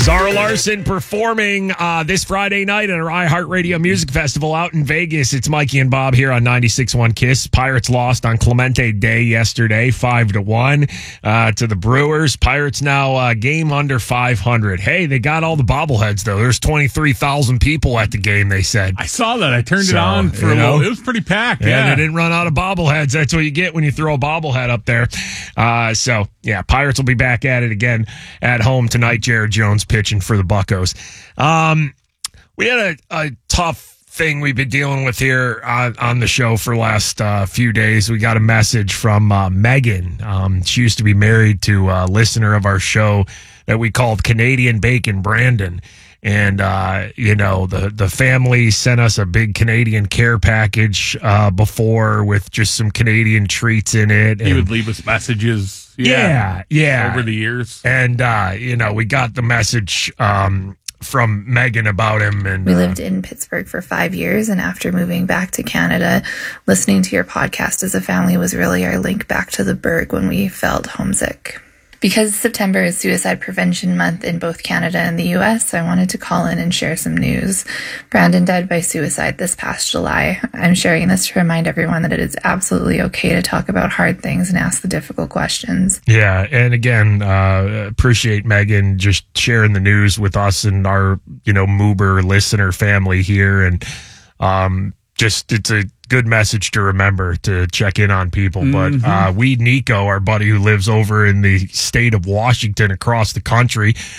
Zara Larson performing this Friday night at our iHeartRadio Music Festival out in Vegas. It's Mikey and Bob here on 96.1 KISS. Pirates lost on Clemente Day yesterday, 5-1 to the Brewers. Pirates now game under 500. Hey, they got all the bobbleheads, though. There's 23,000 people at the game, they said. I saw that. I turned it on for a little. It was pretty packed. Yeah, they didn't run out of bobbleheads. That's what you get when you throw a bobblehead up there. Pirates will be back at it again at home tonight. Jared Jones pitching for the Buccos. We had a tough thing we've been dealing with here on the show for the last few days. We got a message from Megan. She used to be married to a listener of our show that we called Canadian Bacon Brandon. And, the family sent us a big Canadian care package before with just some Canadian treats in it. He would leave us messages. Yeah. Over the years. And, we got the message from Megan about him. And we lived in Pittsburgh for 5 years. And after moving back to Canada, listening to your podcast as a family was really our link back to the Burgh when we felt homesick. Because September is Suicide Prevention Month in both Canada and the U.S., I wanted to call in and share some news. Brandon died by suicide this past July. I'm sharing this to remind everyone that it is absolutely okay to talk about hard things and ask the difficult questions. Yeah, and again, appreciate Megan just sharing the news with us and our, Moober listener family here. And it's a good message to remember to check in on people. But Nico, our buddy who lives over in the state of Washington across the country,